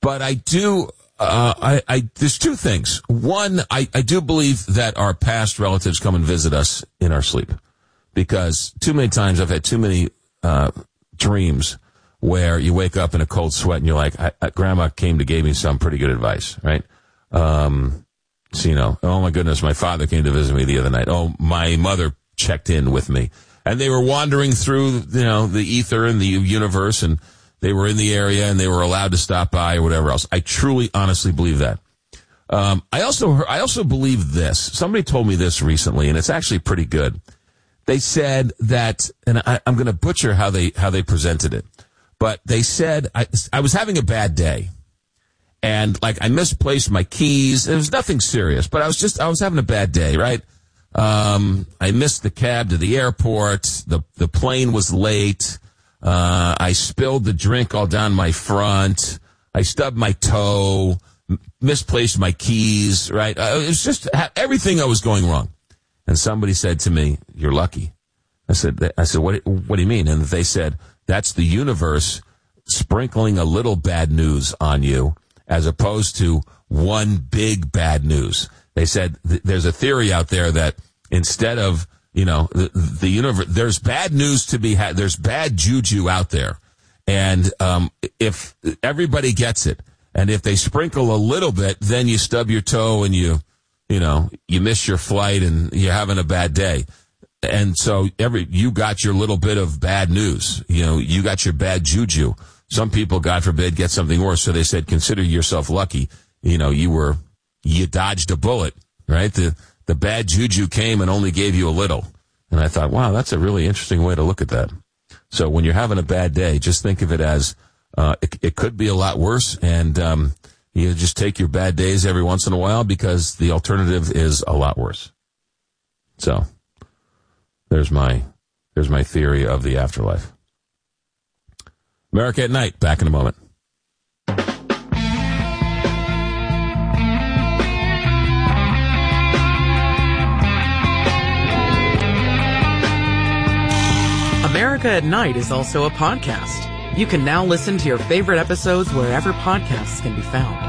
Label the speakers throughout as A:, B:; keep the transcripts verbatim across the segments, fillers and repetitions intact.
A: But I do, uh, I, I, there's two things. One, I, I do believe that our past relatives come and visit us in our sleep. Because too many times I've had too many, uh, dreams where you wake up in a cold sweat and you're like, I, I, Grandma came to give me some pretty good advice, right? Um, so, you know, oh my goodness, my father came to visit me the other night. Oh, my mother checked in with me. And they were wandering through, you know, the ether and the universe, and they were in the area and they were allowed to stop by or whatever else. I truly, honestly believe that. Um, I also, I also believe this. Somebody told me this recently, and it's actually pretty good. They said that, and I, I'm going to butcher how they, how they presented it, but they said I, I was having a bad day. And like I misplaced my keys. It was nothing serious, but I was just, I was having a bad day, right? Um, I missed the cab to the airport. The, the plane was late. Uh, I spilled the drink all down my front. I stubbed my toe, m- misplaced my keys, right? Uh, it was just everything that was going wrong. And somebody said to me, "You're lucky." I said, I said, what, what do you mean? And they said, that's the universe sprinkling a little bad news on you as opposed to one big bad news. They said th- there's a theory out there that instead of, you know, the, the universe, there's bad news to be had. There's bad juju out there. And, um, if everybody gets it, and if they sprinkle a little bit, then you stub your toe and you, you know, you miss your flight and you're having a bad day. And so every, you got your little bit of bad news. You know, you got your bad juju. Some people, God forbid, get something worse. So they said, consider yourself lucky. You know, you were, you dodged a bullet, right? The, the bad juju came and only gave you a little. And I thought, wow, that's a really interesting way to look at that. So when you're having a bad day, just think of it as, uh, it, it could be a lot worse. And, um, you just take your bad days every once in a while because the alternative is a lot worse. So there's my, there's my theory of the afterlife. America at Night, back in a moment.
B: America at Night is also a podcast. You can now listen to your favorite episodes wherever podcasts can be found.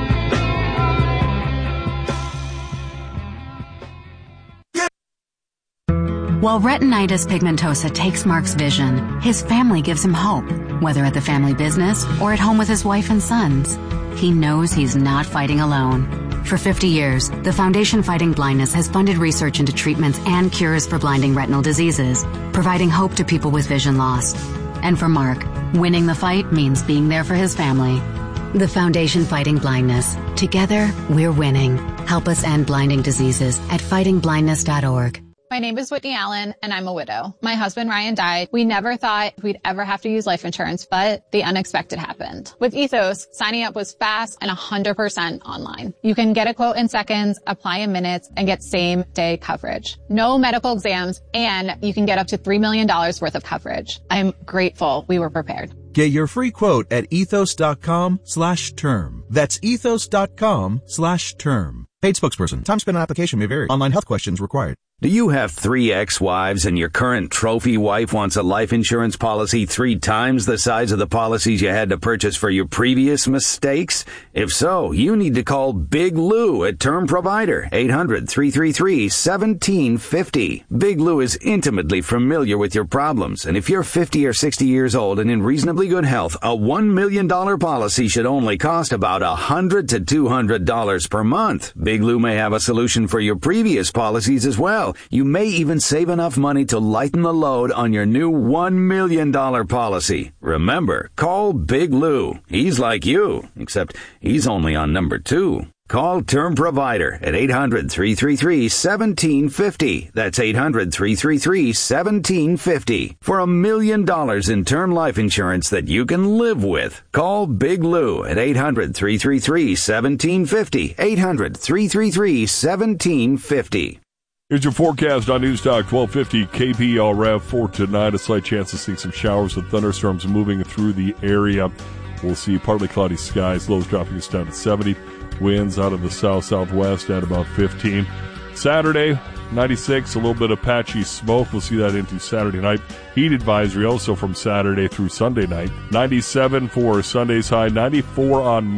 C: While retinitis pigmentosa takes Mark's vision, his family gives him hope, whether at the family business or at home with his wife and sons. He knows he's not fighting alone. For fifty years, the Foundation Fighting Blindness has funded research into treatments and cures for blinding retinal diseases, providing hope to people with vision loss. And for Mark, winning the fight means being there for his family. The Foundation Fighting Blindness. Together, we're winning. Help us end blinding diseases at fighting blindness dot org.
D: My name is Whitney Allen, and I'm a widow. My husband, Ryan, died. We never thought we'd ever have to use life insurance, but the unexpected happened. With Ethos, signing up was fast and one hundred percent online. You can get a quote in seconds, apply in minutes, and get same-day coverage. No medical exams, and you can get up to three million dollars worth of coverage. I'm grateful we were prepared.
E: Get your free quote at ethos.com slash term. That's ethos.com slash term. Paid spokesperson. Time spent on application may vary. Online health questions required.
F: Do you have three ex-wives and your current trophy wife wants a life insurance policy three times the size of the policies you had to purchase for your previous mistakes? If so, you need to call Big Lou at Term Provider, eight hundred, three three three, one seven five zero. Big Lou is intimately familiar with your problems, and if you're fifty or sixty years old and in reasonably good health, a one million dollars policy should only cost about one hundred to two hundred dollars per month. Big Lou may have a solution for your previous policies as well. You may even save enough money to lighten the load on your new one million dollars policy. Remember, call Big Lou. He's like you, except he's only on number two. Call Term Provider at eight hundred, three three three, one seven five zero. That's eight hundred, three three three, one seven five zero. For a million dollars in term life insurance that you can live with. Call Big Lou at eight hundred, three three three, one seven five zero. eight hundred, three three three, one seven five zero.
G: Here's your forecast on Newstalk twelve fifty K P R F for tonight. A slight chance to see some showers and thunderstorms moving through the area. We'll see partly cloudy skies. Lows dropping us down to seventy. Winds out of the south-southwest at about fifteen. Saturday, ninety-six. A little bit of patchy smoke. We'll see that into Saturday night. Heat advisory also from Saturday through Sunday night. ninety-seven for Sunday's high. ninety-four on